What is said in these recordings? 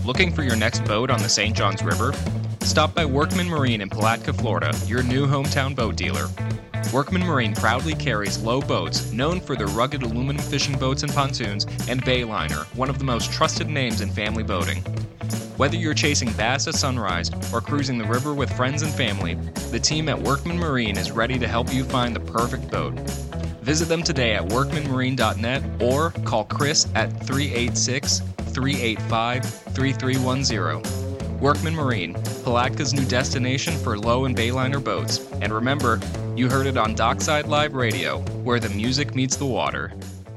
Looking for your next boat on the St. Johns River? Stop by Workman Marine in Palatka, Florida, your new hometown boat dealer. Workman Marine proudly carries Lowe Boats, known for their rugged aluminum fishing boats and pontoons, and Bayliner, one of the most trusted names in family boating. Whether you're chasing bass at sunrise or cruising the river with friends and family, the team at Workman Marine is ready to help you find the perfect boat. Visit them today at workmanmarine.net or call Chris at 386-385-3310. Workman Marine, Palatka's new destination for Lowe and Bayliner boats. And remember, you heard it on Dockside Live Radio, where the music meets the water.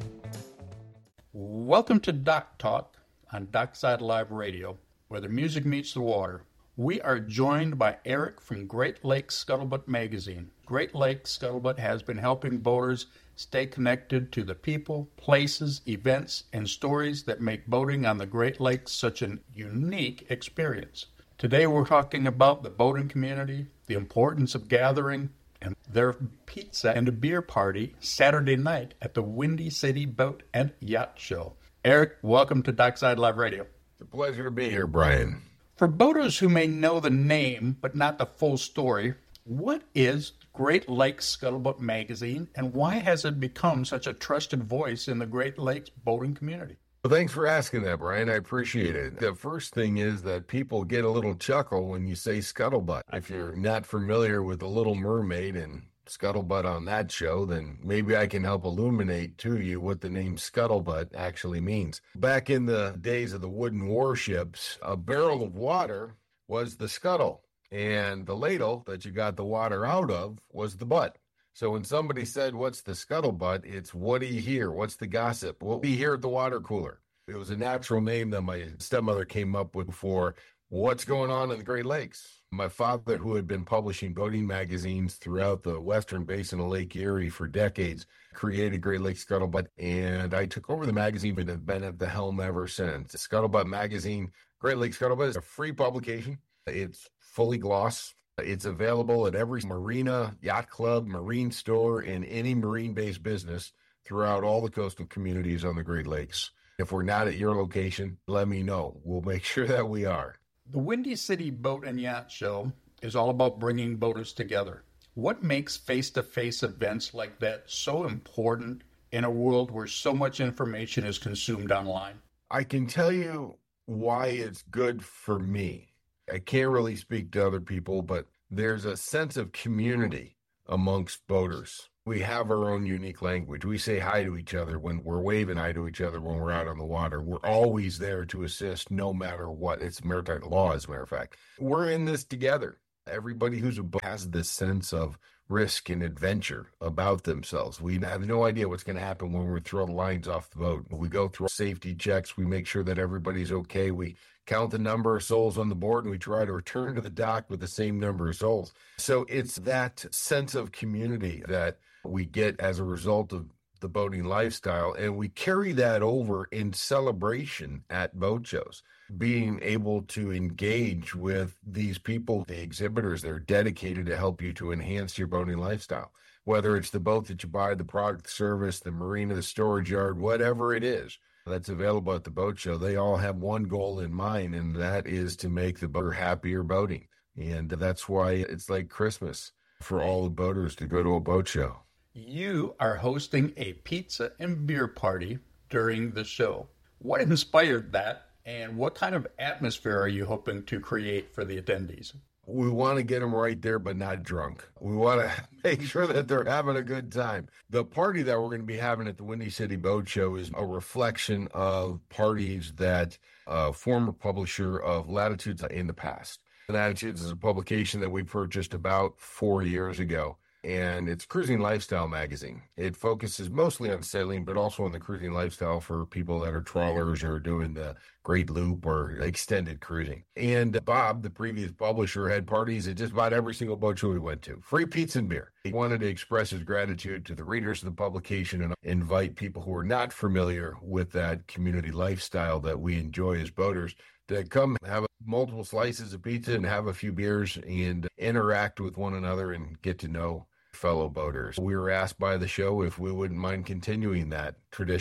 Welcome to Dock Talk on Dockside Live Radio, where the music meets the water. We are joined by Eric from Great Lakes Scuttlebutt Magazine. Great Lakes Scuttlebutt has been helping boaters stay connected to the people, places, events, and stories that make boating on the Great Lakes such a unique experience. Today we're talking about the boating community, the importance of gathering, and their pizza and a beer party Saturday night at the Windy City Boat and Yacht Show. Eric, welcome to Dockside Live Radio. It's a pleasure to be here, Brian. For boaters who may know the name but not the full story, what is Great Lakes Scuttlebutt Magazine and why has it become such a trusted voice in the Great Lakes boating community? Well, thanks for asking that, Brian. I appreciate it. The first thing is that people get a little chuckle when you say scuttlebutt. If you're not familiar with The Little Mermaid and scuttlebutt on that show, then maybe I can help illuminate to you what the name scuttlebutt actually means. Back in the days of the wooden warships, a barrel of water was the scuttle, and the ladle that you got the water out of was the butt. So when somebody said, what's the scuttlebutt, it's what do you hear? What's the gossip? What do you hear at the water cooler? It was a natural name that my stepmother came up with for what's going on in the Great Lakes. My father, who had been publishing boating magazines throughout the western basin of Lake Erie for decades, created Great Lakes Scuttlebutt, and I took over the magazine and have been at the helm ever since. Scuttlebutt Magazine, Great Lakes Scuttlebutt, is a free publication. It's fully gloss. It's available at every marina, yacht club, marine store, and any marine-based business throughout all the coastal communities on the Great Lakes. If we're not at your location, let me know. We'll make sure that we are. The Windy City Boat and Yacht Show is all about bringing boaters together. What makes face-to-face events like that so important in a world where so much information is consumed online? I can tell you why it's good for me. I can't really speak to other people, but there's a sense of community amongst boaters. We have our own unique language. We say hi to each other when we're waving hi to each other when we're out on the water. We're always there to assist no matter what. It's maritime law, as a matter of fact. We're in this together. Everybody who's a boat has this sense of risk and adventure about themselves. We have no idea what's going to happen when we throw the lines off the boat. We go through safety checks. We make sure that everybody's okay. We count the number of souls on the board, and we try to return to the dock with the same number of souls. So it's that sense of community that we get as a result of the boating lifestyle, and we carry that over in celebration at boat shows. Being able to engage with these people, the exhibitors, they're dedicated to help you to enhance your boating lifestyle. Whether it's the boat that you buy, the product, the service, the marina, the storage yard, whatever it is that's available at the boat show, they all have one goal in mind, and that is to make the boater happier boating. And that's why it's like Christmas for all the boaters to go to a boat show. You are hosting a pizza and beer party during the show. What inspired that, and what kind of atmosphere are you hoping to create for the attendees? We want to get them right there, but not drunk. We want to make sure that they're having a good time. The party that we're going to be having at the Windy City Boat Show is a reflection of parties that former publisher of Latitudes in the past. Latitudes is a publication that we purchased about 4 years ago, and it's Cruising Lifestyle magazine. It focuses mostly on sailing, but also on the cruising lifestyle for people that are trawlers or doing the Great Loop or extended cruising. And Bob, the previous publisher, had parties at just about every single boat show we went to. Free pizza and beer. He wanted to express his gratitude to the readers of the publication and invite people who are not familiar with that community lifestyle that we enjoy as boaters to come have multiple slices of pizza and have a few beers and interact with one another and get to know fellow boaters. We were asked by the show if we wouldn't mind continuing that tradition.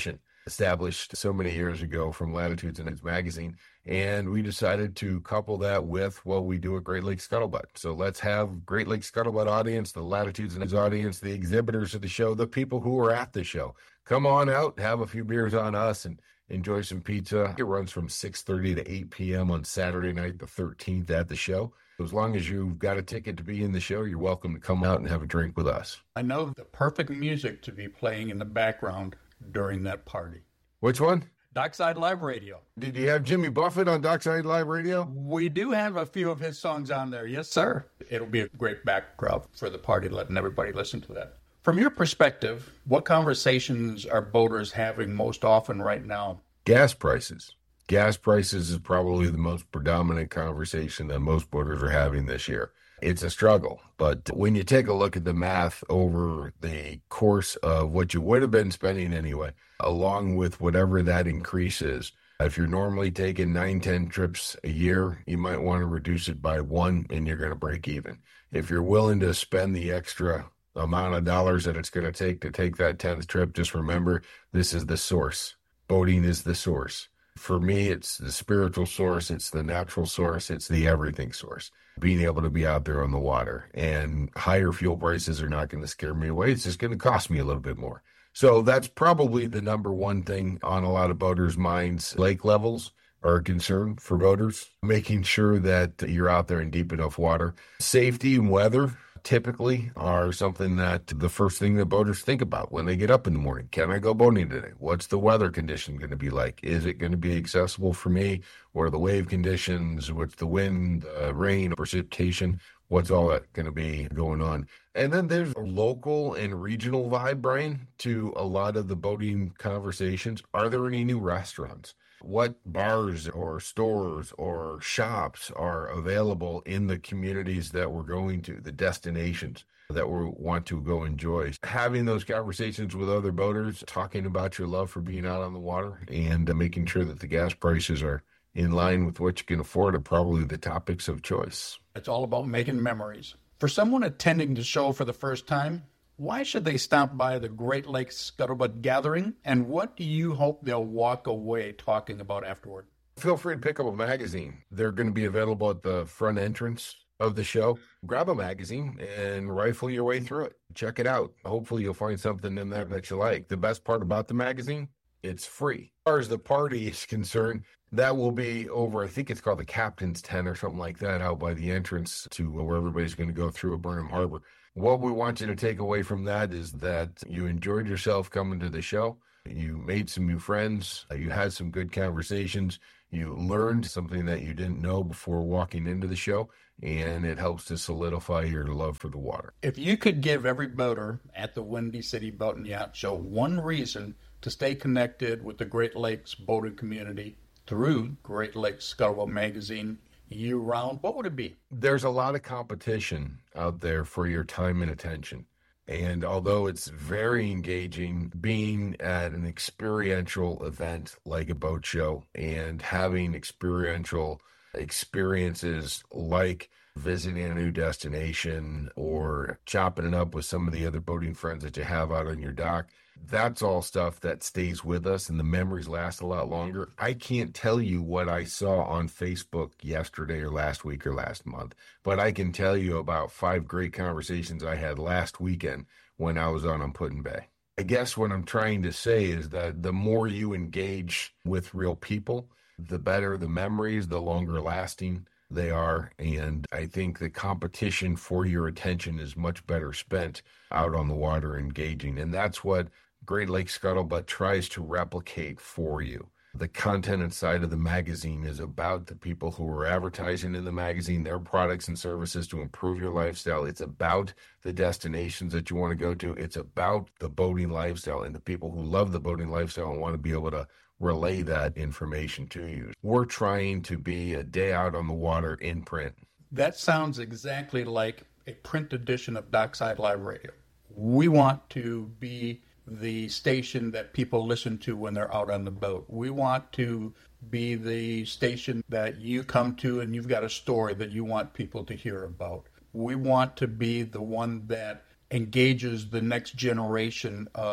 established so many years ago from Latitudes and Eds magazine. And we decided to couple that with what we do at Great Lakes Scuttlebutt. So let's have Great Lakes Scuttlebutt audience, the Latitudes and Eds audience, the exhibitors of the show, the people who are at the show. Come on out, have a few beers on us, and enjoy some pizza. It runs from 6:30 to 8 p.m. on Saturday night, the 13th, at the show. As long as you've got a ticket to be in the show, you're welcome to come out and have a drink with us. I know the perfect music to be playing in the background during that party. Which one? Dockside Live Radio. Did you have Jimmy Buffett on Dockside Live Radio? We do have a few of his songs on there. Yes, sir. It'll be a great backdrop for the party, letting everybody listen to that. From your perspective, what conversations are boaters having most often right now? Gas prices. Gas prices is probably the most predominant conversation that most boaters are having this year. It's a struggle, but when you take a look at the math over the course of what you would have been spending anyway, along with whatever that increase is, if you're normally taking 9-10 trips a year, you might want to reduce it by 1 and you're going to break even. If you're willing to spend the extra amount of dollars that it's going to take that 10th trip, just remember, this is the source. Boating is the source. For me, it's the spiritual source, it's the natural source, it's the everything source. Being able to be out there on the water, and higher fuel prices are not going to scare me away. It's just going to cost me a little bit more. So that's probably the number one thing on a lot of boaters' minds. Lake levels are a concern for boaters, making sure that you're out there in deep enough water. Safety and weather typically are something that the first thing that boaters think about when they get up in the morning. Can I go boating today? What's the weather condition going to be like? Is it going to be accessible for me? What are the wave conditions? What's the wind, rain, precipitation? What's all that going to be going on? And then there's a local and regional vibe, Brian, to a lot of the boating conversations. Are there any new restaurants? What bars or stores or shops are available in the communities that we're going to, the destinations that we want to go enjoy? Having those conversations with other boaters, talking about your love for being out on the water, and making sure that the gas prices are in line with what you can afford are probably the topics of choice. It's all about making memories. For someone attending the show for the first time, why should they stop by the Great Lakes Scuttlebutt Gathering, and what do you hope they'll walk away talking about afterward? Feel free to pick up a magazine. They're going to be available at the front entrance of the show. Grab a magazine and rifle your way through it. Check it out. Hopefully you'll find something in there that you like. The best part about the magazine, it's free. As far as the party is concerned, that will be over, I think it's called the Captain's Tent or something like that, out by the entrance to where everybody's going to go through at Burnham Harbor. What we want you to take away from that is that you enjoyed yourself coming to the show. You made some new friends. You had some good conversations. You learned something that you didn't know before walking into the show, and it helps to solidify your love for the water. If you could give every boater at the Windy City Boat and Yacht Show one reason to stay connected with the Great Lakes boating community through Great Lakes Scuttlebutt magazine year-round, what would it be? There's a lot of competition out there for your time and attention. And although it's very engaging, being at an experiential event like a boat show and having experiential experiences like visiting a new destination or chopping it up with some of the other boating friends that you have out on your dock, that's all stuff that stays with us and the memories last a lot longer. I can't tell you what I saw on Facebook yesterday or last week or last month, but I can tell you about 5 great conversations I had last weekend when I was on Put-in-Bay. I guess what I'm trying to say is that the more you engage with real people, the better the memories, the longer lasting they are. And I think the competition for your attention is much better spent out on the water engaging. And that's what Great Lakes Scuttlebutt tries to replicate for you. The content inside of the magazine is about the people who are advertising in the magazine, their products and services to improve your lifestyle. It's about the destinations that you want to go to. It's about the boating lifestyle and the people who love the boating lifestyle and want to be able to relay that information to you. We're trying to be a day out on the water in print. That sounds exactly like a print edition of Dockside Live Radio. We want to be the station that people listen to when they're out on the boat. We want to be the station that you come to and you've got a story that you want people to hear about. We want to be the one that engages the next generation of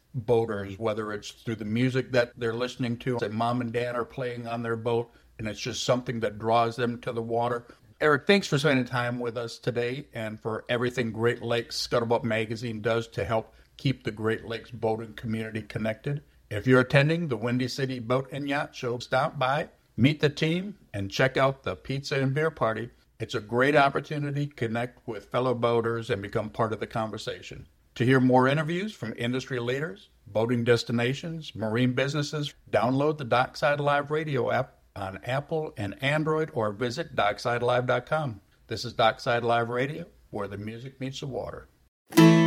boaters, whether it's through the music that they're listening to, say mom and dad are playing on their boat, and it's just something that draws them to the water. Eric, thanks for spending time with us today and for everything Great Lakes Scuttlebutt Magazine does to help keep the Great Lakes boating community connected. If you're attending the Windy City Boat and Yacht Show, stop by, meet the team, and check out the pizza and beer party. It's a great opportunity to connect with fellow boaters and become part of the conversation. To hear more interviews from industry leaders, boating destinations, marine businesses, download the Dockside Live Radio app on Apple and Android or visit docksidelive.com. This is Dockside Live Radio, where the music meets the water.